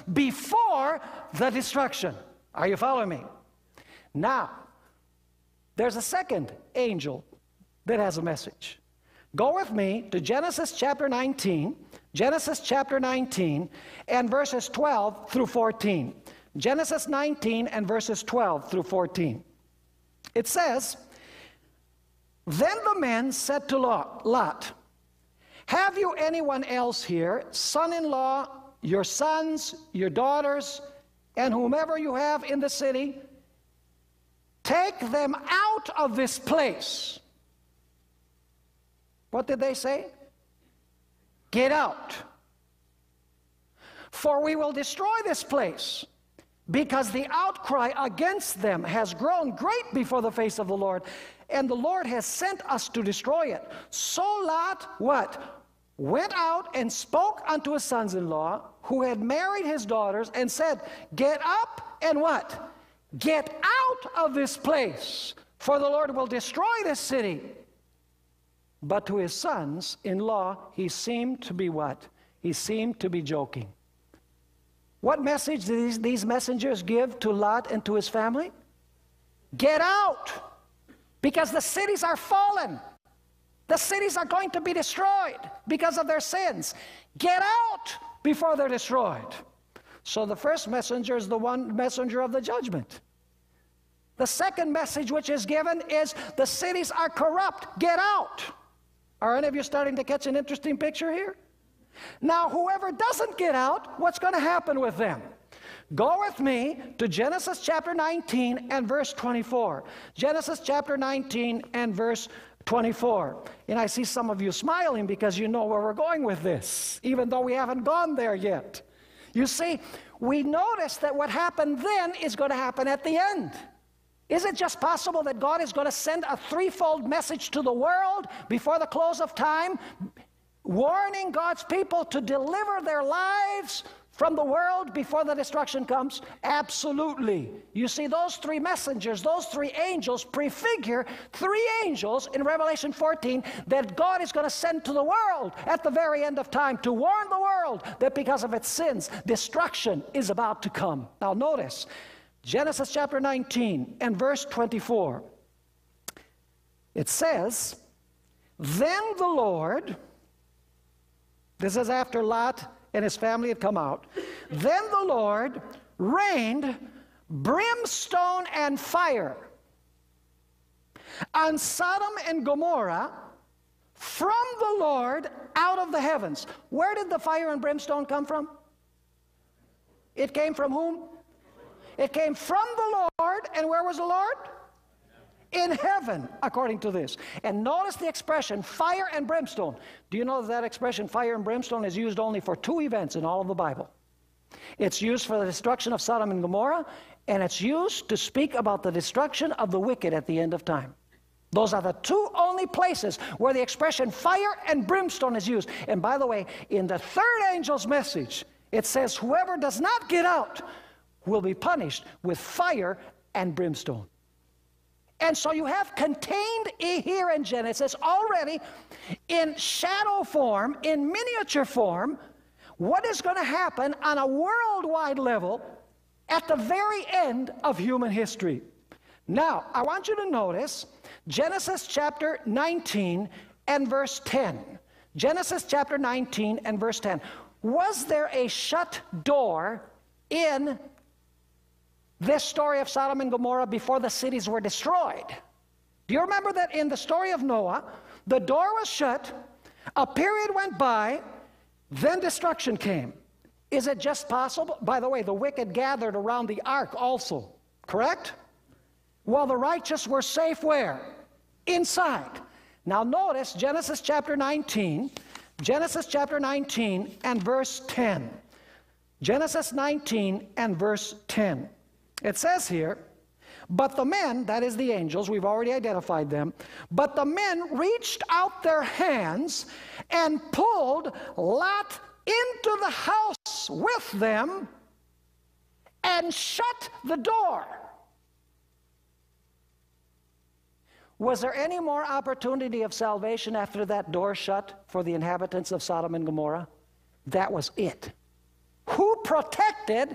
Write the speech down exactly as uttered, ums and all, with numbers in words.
before the destruction. Are you following me? Now, there's a second angel that has a message. Go with me to Genesis chapter nineteen, Genesis chapter nineteen, and verses twelve through fourteen. Genesis nineteen and verses twelve through fourteen. It says, "Then the men said to Lot, Lot, have you anyone else here, son-in-law, your sons, your daughters, and whomever you have in the city? Take them out of this place." What did they say? Get out. "For we will destroy this place, because the outcry against them has grown great before the face of the Lord, and the Lord has sent us to destroy it." So Lot, what? Went out and spoke unto his sons-in-law, who had married his daughters, and said, "Get up and" what? "Get out of this place, for the Lord will destroy this city." But to his sons-in-law, he seemed to be what? He seemed to be joking. What message did these, these messengers give to Lot and to his family? Get out, because the cities are fallen. The cities are going to be destroyed because of their sins. Get out before they're destroyed. So the first messenger is the one messenger of the judgment. The second message which is given is the cities are corrupt. Get out. Are any of you starting to catch an interesting picture here? Now, whoever doesn't get out, what's going to happen with them? Go with me to Genesis chapter nineteen and verse twenty-four. Genesis chapter nineteen and verse twenty-four. And I see some of you smiling because you know where we're going with this, even though we haven't gone there yet. You see, we notice that what happened then is going to happen at the end. Is it just possible that God is going to send a threefold message to the world before the close of time, warning God's people to deliver their lives from the world before the destruction comes? Absolutely. You see, those three messengers, those three angels prefigure three angels in Revelation fourteen that God is going to send to the world at the very end of time to warn the world that because of its sins, destruction is about to come. Now notice, Genesis chapter nineteen and verse twenty-four. It says, "Then the Lord," this is after Lot and his family had come out, "then the Lord rained brimstone and fire on Sodom and Gomorrah from the Lord out of the heavens." Where did the fire and brimstone come from? It came from whom? It came from the Lord, and where was the Lord? In heaven, according to this. And notice the expression, fire and brimstone. Do you know that, that expression, fire and brimstone, is used only for two events in all of the Bible? It's used for the destruction of Sodom and Gomorrah, and it's used to speak about the destruction of the wicked at the end of time. Those are the two only places where the expression fire and brimstone is used. And by the way, in the third angel's message, it says, whoever does not get out will be punished with fire and brimstone. And so you have contained here in Genesis already in shadow form, in miniature form, what is going to happen on a worldwide level at the very end of human history. Now, I want you to notice Genesis chapter nineteen and verse ten. Genesis chapter nineteen and verse ten. Was there a shut door in this story of Sodom and Gomorrah before the cities were destroyed? Do you remember that in the story of Noah, the door was shut, a period went by, then destruction came? Is it just possible? By the way, the wicked gathered around the ark also, correct? While the righteous were safe where? Inside. Now notice Genesis chapter nineteen, Genesis chapter nineteen and verse ten. Genesis nineteen and verse ten. It says here, but the men, that is the angels, we've already identified them, but the men reached out their hands and pulled Lot into the house with them and shut the door. Was there any more opportunity of salvation after that door shut for the inhabitants of Sodom and Gomorrah? That was it. who protected